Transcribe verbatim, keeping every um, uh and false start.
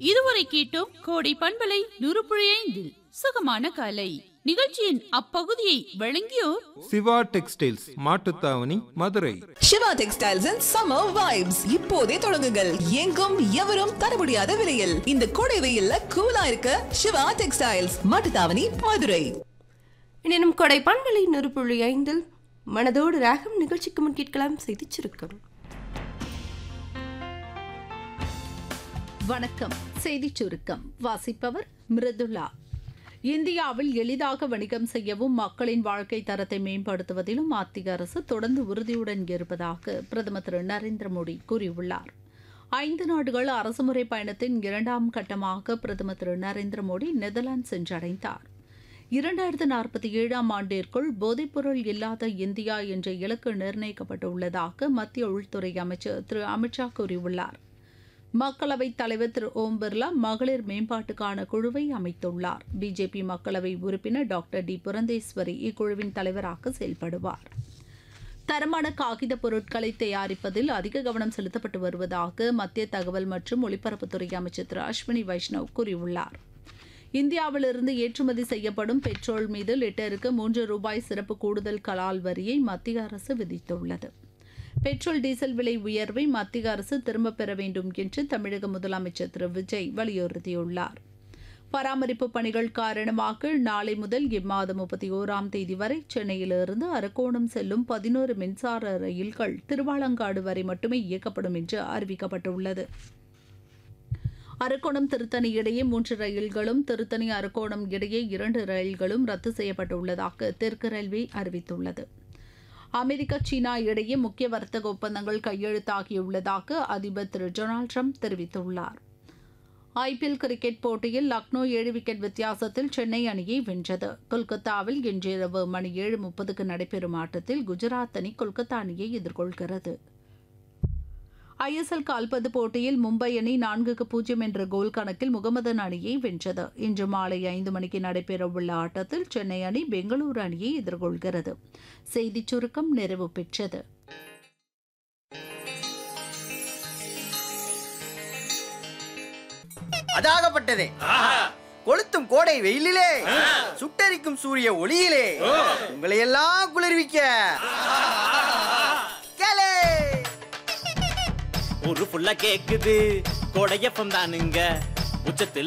இதுவரை கேட்டோம் கோடை பண்பலை நூறு புள்ளி ஐந்தில் சுகமான காலை நிகழ்ச்சியின் அப்பகுதியை வழங்கியோர் Siva textiles Mattuthavani Madurai. Siva textiles and summer vibes இப்போதே தொடங்குங்கள். எங்கும் எவரும் தர முடியாத விலையில் இந்த கோடை வெயில்ல கூலா இருக்க சிவா டெக்ஸ்டைல்ஸ் மாட்டுத்தாவணி மதுரை. எனும் கொடை பண்பலை நூறு புள்ளி ஐந்தில் மனதோடு ராகம் நிகழ்ச்சிக்கு முன் கேட்கலாம் செய்தி சுருக்கம். வணக்கம். செய்தி சுருக்கம் வாசிப்பவர் மிருதுலா. இந்தியாவில் எளிதாக வணிகம் செய்யவும் மக்களின் வாழ்க்கை தரத்தை மேம்படுத்துவதிலும் மத்திய அரசு தொடர்ந்து உறுதியுடன் இருப்பதாக பிரதமர் திரு நரேந்திர மோடி கூறியுள்ளார். ஐந்து நாடுகள் அரசுமுறை பயணத்தின் இரண்டாம் கட்டமாக பிரதமர் திரு நரேந்திர மோடி நெதர்லாந்து சென்றடைந்தார். இரண்டாயிரத்து நாற்பத்தி ஏழாம் ஆண்டிற்குள் போதைப்பொருள் இல்லாத இந்தியா என்ற இலக்கு நிர்ணயிக்கப்பட்டுள்ளதாக மத்திய உள்துறை அமைச்சர் திரு அமித்ஷா கூறியுள்ளார். மக்களவைத் தலைவர் திரு ஓம் பிர்லா மகளிர் மேம்பாட்டுக்கான குழுவை அமைத்துள்ளார். பிஜேபி மக்களவை உறுப்பினர் டாக்டர் டி புரந்தேஸ்வரி இக்குழுவின் தலைவராக செயல்படுவார். தரமான காகித பொருட்களை தயாரிப்பதில் அதிக கவனம் செலுத்தப்பட்டு வருவதாக மத்திய தகவல் மற்றும் ஒலிபரப்புத்துறை அமைச்சர் திரு அஸ்வினி வைஷ்ணவ் கூறியுள்ளார். இந்தியாவிலிருந்து ஏற்றுமதி செய்யப்படும் பெட்ரோல் மீது லிட்டருக்கு மூன்று ரூபாய் சிறப்பு கூடுதல் கலால் வரியை மத்திய அரசு விதித்துள்ளது. பெட்ரோல் டீசல் விலை உயர்வை மத்திய அரசு திரும்பப் பெற வேண்டும் என்று தமிழக முதலமைச்சர் திரு விஜய் வலியுறுத்தியுள்ளார். பராமரிப்பு பணிகள் காரணமாக நாளை முதல் இம்மாதம் முப்பத்தி ஓராம் தேதி வரை சென்னையிலிருந்து அரக்கோணம் செல்லும் பதினோரு மின்சார ரயில்கள் திருவாலங்காடு வரை மட்டுமே இயக்கப்படும் என்று அறிவிக்கப்பட்டுள்ளது. அரக்கோணம் திருத்தணி இடையே மூன்று ரயில்களும் திருத்தணி அரக்கோணம் இடையே இரண்டு ரயில்களும் ரத்து செய்யப்பட்டுள்ளதாக தெற்கு ரயில்வே அறிவித்துள்ளது. அமெரிக்கா சீனா இடையே முக்கிய வர்த்தக ஒப்பந்தங்கள் கையெழுத்தாகியுள்ளதாக அதிபர் திரு டொனால்டு ட்ரம்ப் தெரிவித்துள்ளார். ஐபிஎல் கிரிக்கெட் போட்டியில் லக்னோ ஏழு விக்கெட் வித்தியாசத்தில் சென்னை அணியை வென்றது. கொல்கத்தாவில் இன்றிரவு மணி ஏழு முப்பதுக்கு நடைபெறும் ஆட்டத்தில் குஜராத் அணி கொல்கத்தா அணியை எதிர்கொள்கிறது. ஐஎஸ்எல் கால்பந்து போட்டியில் மும்பை அணி நான்குக்கு பூஜ்ஜியம் என்ற கோல் கணக்கில் முகமதன் அணியை வென்றது. இன்று மாலை ஐந்து மணிக்கு நடைபெறவுள்ள ஆட்டத்தில் சென்னை அணி பெங்களூரு அணியை எதிர்கொள்கிறது. செய்திச் சுருக்கம் நிறைவு பெற்றது. அதாகப்பட்டதே கொளுத்தும் கோடை வெயிலிலே சுட்டரிக்கும் சூரிய ஒளியிலே உங்களை எல்லாம் குளிர்விக்க ஒரு புள்ள கேக்குது கோடையப்பம் தானுங்க உச்சத்தில்